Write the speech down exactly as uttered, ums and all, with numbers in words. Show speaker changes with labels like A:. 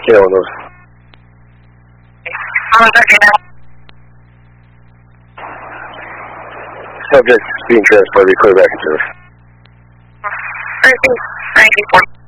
A: Killing those.
B: I'm looking at
A: Subject being transported, clear back into service.
B: ninety-four.